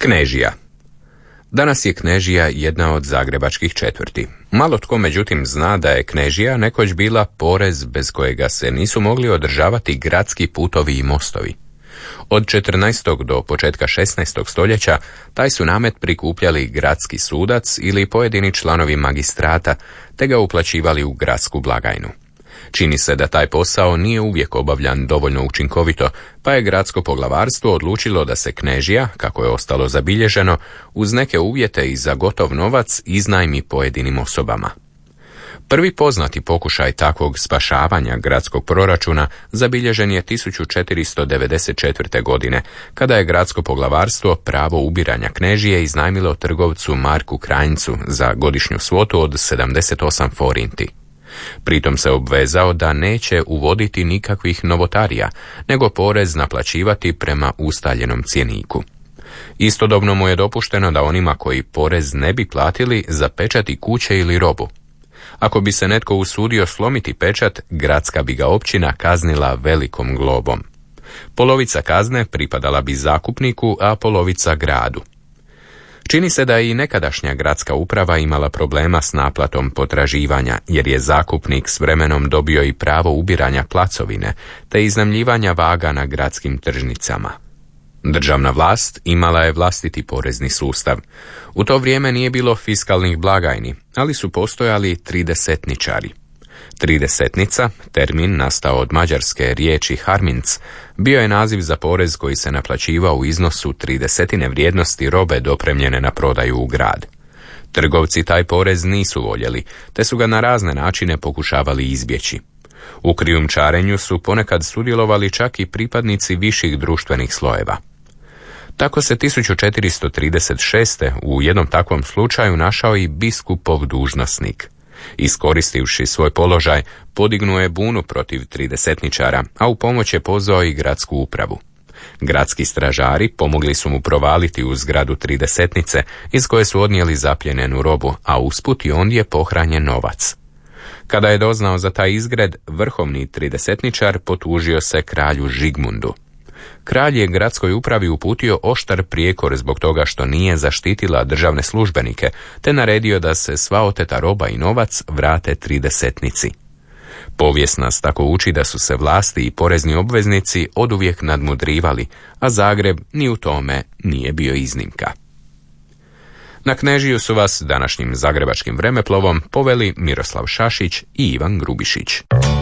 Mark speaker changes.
Speaker 1: Knežija. Danas je Knežija jedna od zagrebačkih četvrti. Malo tko međutim zna da je Knežija nekoć bila porez bez kojega se nisu mogli održavati gradski putovi i mostovi. Od 14. do početka 16. stoljeća taj su namet prikupljali gradski sudac ili pojedini članovi magistrata, te ga uplaćivali u gradsku blagajnu. Čini se da taj posao nije uvijek obavljan dovoljno učinkovito, pa je gradsko poglavarstvo odlučilo da se Knežija, kako je ostalo zabilježeno, uz neke uvjete i za gotov novac iznajmi pojedinim osobama. Prvi poznati pokušaj takvog spašavanja gradskog proračuna zabilježen je 1494. godine, kada je gradsko poglavarstvo pravo ubiranja Knežije iznajmilo trgovcu Marku Krajncu za godišnju svotu od 78 forinti. Pritom se obvezao da neće uvoditi nikakvih novotarija, nego porez naplaćivati prema ustaljenom cjeniku. Istodobno mu je dopušteno da onima koji porez ne bi platili zapečati kuće ili robu. Ako bi se netko usudio slomiti pečat, gradska bi ga općina kaznila velikom globom. Polovica kazne pripadala bi zakupniku, a polovica gradu. Čini se da je i nekadašnja gradska uprava imala problema s naplatom potraživanja, jer je zakupnik s vremenom dobio i pravo ubiranja placovine, te iznajmljivanja vaga na gradskim tržnicama. Državna vlast imala je vlastiti porezni sustav. U to vrijeme nije bilo fiskalnih blagajni, ali su postojali tridesetničari. Tridesetnica, termin nastao od mađarske riječi harminc, bio je naziv za porez koji se naplaćivao u iznosu 30% vrijednosti robe dopremljene na prodaju u grad. Trgovci taj porez nisu voljeli, te su ga na razne načine pokušavali izbjeći. U krijumčarenju su ponekad sudjelovali čak i pripadnici viših društvenih slojeva. Tako se 1436. u jednom takvom slučaju našao i biskupov dužnosnik. Iskoristivši svoj položaj, podignuo je bunu protiv tridesetničara, a u pomoć je pozvao i gradsku upravu. Gradski stražari pomogli su mu provaliti u zgradu tridesetnice, iz koje su odnijeli zapljenenu robu, a usput i ondje pohranjen novac. Kada je doznao za taj izgred, vrhovni tridesetničar potužio se kralju Žigmundu. Kralj je gradskoj upravi uputio oštar prijekor zbog toga što nije zaštitila državne službenike, te naredio da se sva oteta roba i novac vrate tridesetnici. Povijest nas tako uči da su se vlasti i porezni obveznici oduvijek nadmudrivali, a Zagreb ni u tome nije bio iznimka. Na Knežiju su vas današnjim zagrebačkim vremeplovom poveli Miroslav Šašić i Ivan Grubišić.